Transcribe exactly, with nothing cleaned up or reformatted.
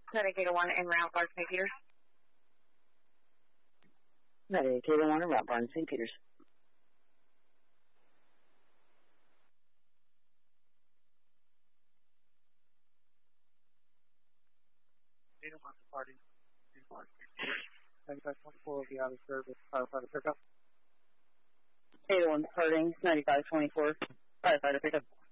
Medicaid one en route, Barnes Saint Peters. Medicaid one en route, Barnes Saint Peters. Data one departing. ninety-five twenty-four will be out of service. Firefighter pickup. Data one departing. ninety-five twenty-four. Firefighter pickup.